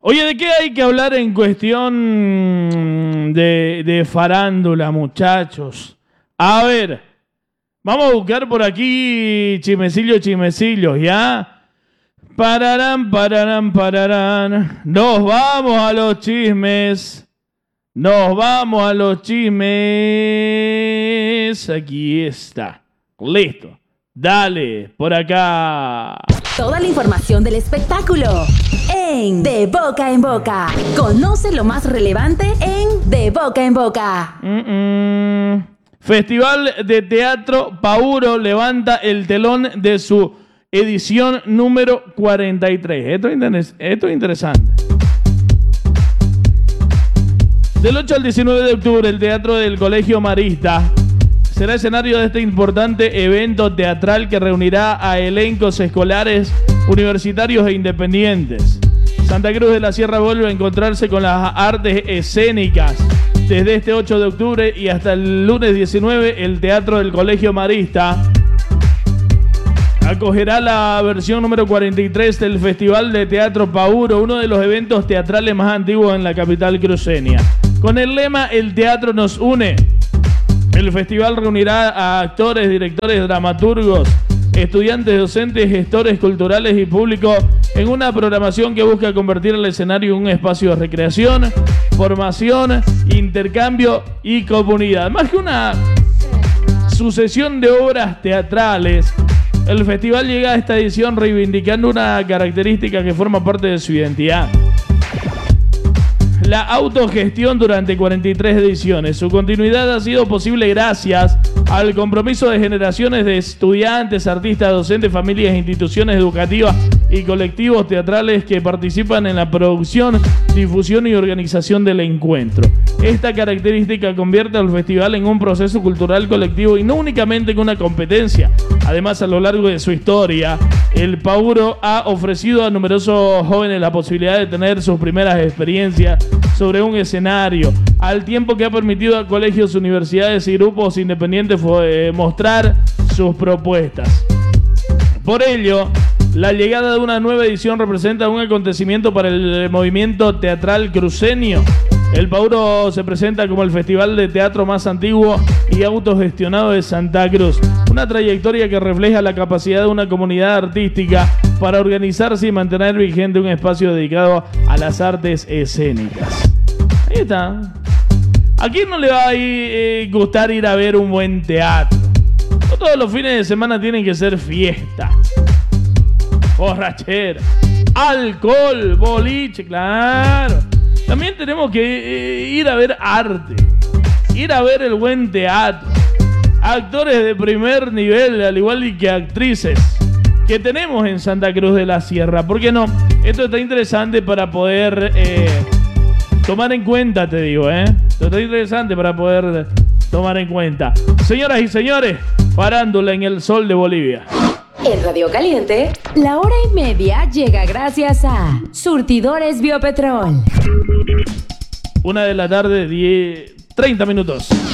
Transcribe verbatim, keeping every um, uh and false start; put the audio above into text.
Oye, ¿de qué hay que hablar en cuestión de, de farándula, muchachos? A ver, vamos a buscar por aquí chismecillos, chismecillos, ¿ya? Pararán, pararán, pararán. Nos vamos a los chismes. Nos vamos a los chismes. Aquí está. Listo. Dale, por acá. Toda la información del espectáculo en De Boca en Boca. Conoce lo más relevante en De Boca en Boca. Mm-mm. Festival de Teatro Pauro levanta el telón de su edición número cuarenta y tres. Esto es, interes- esto es interesante. Del ocho al diecinueve de octubre, el Teatro del Colegio Marista será escenario de este importante evento teatral que reunirá a elencos escolares, universitarios e independientes. Santa Cruz de la Sierra vuelve a encontrarse con las artes escénicas. Desde este ocho de octubre y hasta el lunes diecinueve, el Teatro del Colegio Marista acogerá la versión número cuarenta y tres del Festival de Teatro Pauro, uno de los eventos teatrales más antiguos en la capital cruceña. Con el lema "El teatro nos une", el festival reunirá a actores, directores, dramaturgos, estudiantes, docentes, gestores culturales y público en una programación que busca convertir el escenario en un espacio de recreación, formación, intercambio y comunidad. Más que una sucesión de obras teatrales, el festival llega a esta edición reivindicando una característica que forma parte de su identidad: la autogestión durante cuarenta y tres ediciones. Su continuidad ha sido posible gracias al compromiso de generaciones de estudiantes, artistas, docentes, familias, instituciones educativas y colectivos teatrales que participan en la producción, difusión y organización del encuentro. Esta característica convierte al festival en un proceso cultural colectivo y no únicamente en una competencia. Además, a lo largo de su historia, el Pauro ha ofrecido a numerosos jóvenes la posibilidad de tener sus primeras experiencias sobre un escenario, al tiempo que ha permitido a colegios, universidades y grupos independientes eh, mostrar sus propuestas. Por ello, la llegada de una nueva edición representa un acontecimiento para el movimiento teatral cruceño. El Pauro se presenta como el festival de teatro más antiguo y autogestionado de Santa Cruz, una trayectoria que refleja la capacidad de una comunidad artística para organizarse y mantener vigente un espacio dedicado a las artes escénicas. Ahí está. ¿A quién no le va a ir, eh, gustar ir a ver un buen teatro? No todos los fines de semana tienen que ser fiesta, borrachera, alcohol, boliche, claro. También tenemos que eh, ir a ver arte, ir a ver el buen teatro, actores de primer nivel, al igual que actrices, que tenemos en Santa Cruz de la Sierra. ¿Por qué no? Esto está interesante para poder eh, tomar en cuenta, te digo, ¿eh? Esto está interesante para poder tomar en cuenta. Señoras y señores, farándula en el sol de Bolivia. En Radio Caliente, la hora y media llega gracias a Surtidores Biopetrol. Una de la tarde, diez, treinta minutos.